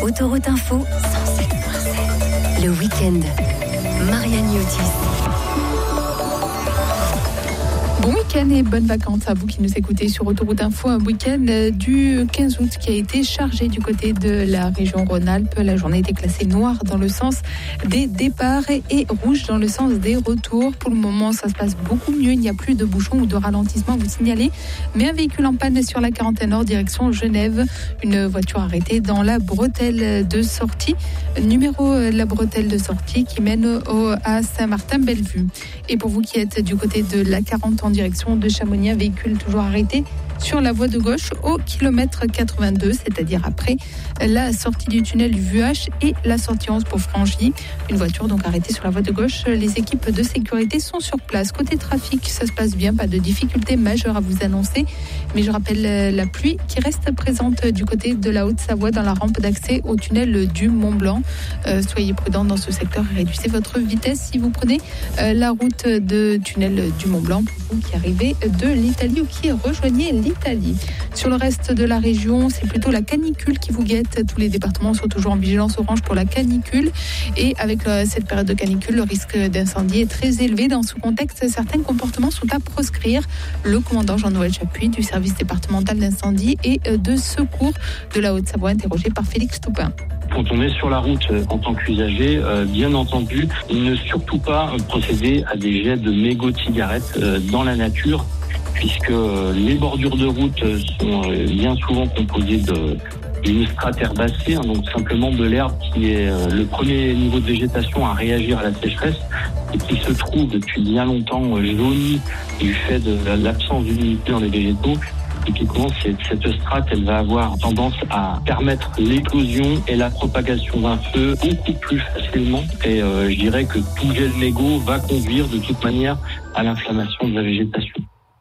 Autoroute Info, 107.7. Le week-end, Marianne Yotis. Bon week-end et bonnes vacances à vous qui nous écoutez sur Autoroute Info. Un week-end du 15 août qui a été chargé du côté de la région Rhône-Alpes. La journée était classée noire dans le sens des départs et rouge dans le sens des retours. Pour le moment, ça se passe beaucoup mieux. Il n'y a plus de bouchons ou de ralentissements à vous signaler. Mais un véhicule en panne sur la 41 Nord, direction Genève. Une voiture arrêtée dans la bretelle de sortie. Numéro la bretelle de sortie qui mène à Saint-Martin-Bellevue. Et pour vous qui êtes du côté de la 40 en direction de Chamonix, un véhicule toujours arrêté sur la voie de gauche au kilomètre 82, c'est-à-dire après la sortie du tunnel du Vuache et la sortie 11 pour Frangy. Une voiture donc arrêtée sur la voie de gauche. Les équipes de sécurité sont sur place. Côté trafic, ça se passe bien, pas de difficultés majeures à vous annoncer. Mais je rappelle la pluie qui reste présente du côté de la Haute-Savoie dans la rampe d'accès au tunnel du Mont-Blanc. Soyez prudents dans ce secteur et réduisez votre vitesse si vous prenez la route de tunnel du Mont-Blanc pour vous qui arrivez de l'Italie ou qui rejoignez l'Italie. Sur le reste de la région, c'est plutôt la canicule qui vous guette. Tous les départements sont toujours en vigilance orange pour la canicule. Et avec cette période de canicule, le risque d'incendie est très élevé. Dans ce contexte, certains comportements sont à proscrire. Le commandant Jean-Noël Chapuis du service départemental d'incendie et de secours de la Haute-Savoie, interrogé par Félix Toupin. Quand on est sur la route en tant qu'usager, bien entendu, ne surtout pas procéder à des jets de mégots de cigarettes dans la nature, puisque les bordures de route sont bien souvent composées d'une strate herbacée, donc simplement de l'herbe qui est le premier niveau de végétation à réagir à la sécheresse et qui se trouve depuis bien longtemps jauni du fait de l'absence d'humidité dans les végétaux. Typiquement, cette strate, elle va avoir tendance à permettre l'éclosion et la propagation d'un feu beaucoup plus facilement. Et je dirais que tout jet de mégot va conduire de toute manière à l'inflammation de la végétation.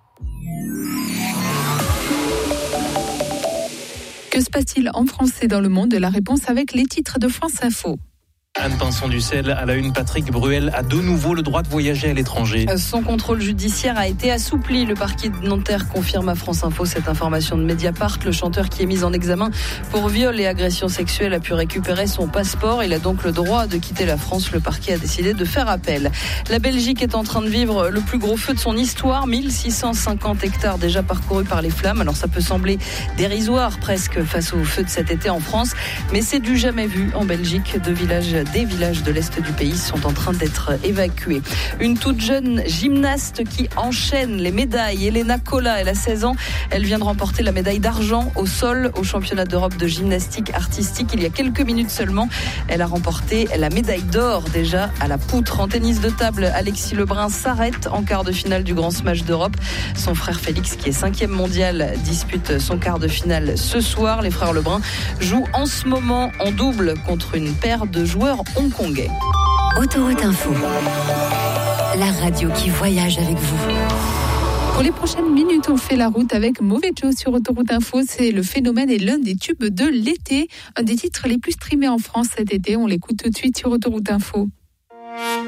Que se passe-t-il en France et dans le monde? La réponse avec les titres de France Info. Anne Pinson-Ducel à la une, Patrick Bruel a de nouveau le droit de voyager à l'étranger. Son contrôle judiciaire a été assoupli. Le parquet de Nanterre confirme à France Info cette information de Mediapart. Le chanteur qui est mis en examen pour viol et agression sexuelle a pu récupérer son passeport. Il a donc le droit de quitter la France. Le parquet a décidé de faire appel. La Belgique est en train de vivre le plus gros feu de son histoire. 1650 hectares déjà parcourus par les flammes. Alors ça peut sembler dérisoire presque face au feu de cet été en France. Mais c'est du jamais vu en Belgique. Des villages de l'Est du pays sont en train d'être évacués. Une toute jeune gymnaste qui enchaîne les médailles, Elena Cola, elle a 16 ans. Elle vient de remporter la médaille d'argent au sol au championnat d'Europe de gymnastique artistique il y a quelques minutes seulement. Elle a remporté la médaille d'or déjà à la poutre. En tennis de table, Alexis Lebrun s'arrête en quart de finale du Grand Smash d'Europe. Son frère Félix, qui est 5e mondial, dispute son quart de finale ce soir. Les frères Lebrun jouent en ce moment en double contre une paire de joueurs hongkongais. Autoroute Info, la radio qui voyage avec vous. Pour les prochaines minutes, on fait la route avec Mauvais Joe sur Autoroute Info. C'est le phénomène et l'un des tubes de l'été. Un des titres les plus streamés en France cet été. On l'écoute tout de suite sur Autoroute Info.